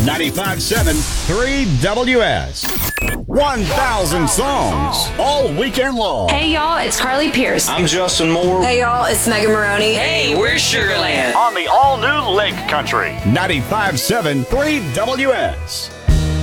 95.7 3WS. 1,000 songs all weekend long. Hey y'all, it's Carly Pierce. I'm Justin Moore. Hey y'all, it's Megan Maroney. Hey, we're Sugarland. On the all-new Lake Country. 95.7 3WS.